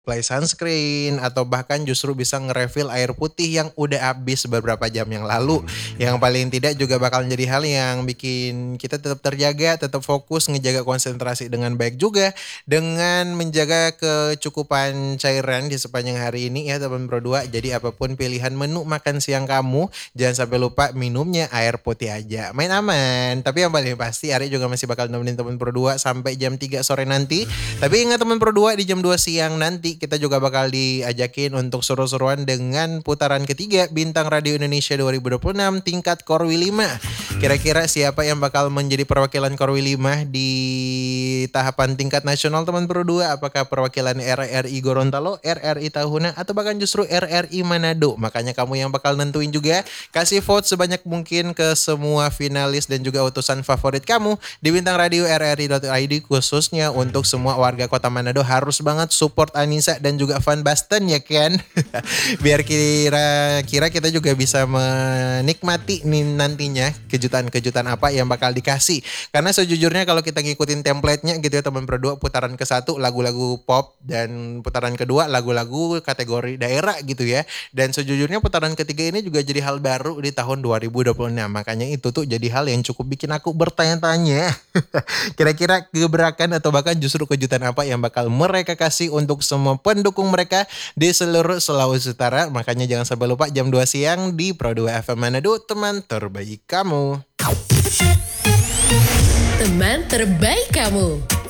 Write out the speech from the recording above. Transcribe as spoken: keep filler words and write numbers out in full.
Apply sunscreen atau bahkan justru bisa nge-refill air putih yang udah habis beberapa jam yang lalu. Yang paling tidak juga bakal menjadi hal yang bikin kita tetap terjaga, tetap fokus, ngejaga konsentrasi dengan baik juga dengan menjaga kecukupan cairan di sepanjang hari ini ya teman Pro dua. Jadi apapun pilihan menu makan siang kamu, jangan sampai lupa minumnya air putih aja. Main aman. Tapi yang paling pasti Ari juga masih bakal nemenin teman Pro dua sampai jam tiga sore nanti. Tapi ingat teman Pro dua, di jam dua siang nanti kita juga bakal diajakin untuk seru-seruan dengan putaran ketiga Bintang Radio Indonesia dua ribu dua puluh enam tingkat Korwi lima. Kira-kira siapa yang bakal menjadi perwakilan Korwi lima di tahapan tingkat nasional teman Pro dua? Apakah perwakilan R R I Gorontalo, R R I Tahuna, atau bahkan justru R R I Manado? Makanya kamu yang bakal nentuin juga. Kasih vote sebanyak mungkin ke semua finalis dan juga utusan favorit kamu di Bintang Radio R R I dot I D, khususnya untuk semua warga Kota Manado harus banget support Anissa dan juga Van Basten ya kan. Biar kira-kira kita juga bisa menikmati nih nantinya kejutan-kejutan apa yang bakal dikasih. Karena sejujurnya kalau kita ngikutin template-nya gitu ya teman Pro dua, putaran ke satu lagu-lagu pop dan putaran kedua lagu-lagu kategori daerah gitu ya. Dan sejujurnya putaran ketiga ini juga jadi hal baru di tahun dua ribu dua puluh enam. Makanya itu tuh jadi hal yang cukup bikin aku bertanya-tanya. Kira-kira gebrakan atau bahkan justru kejutan apa yang bakal mereka kasih untuk semua pendukung mereka di seluruh Sulawesi Utara. Makanya jangan sampai lupa jam dua siang di Pro dua F M Manado, teman terbaik kamu. Teman terbaik kamu.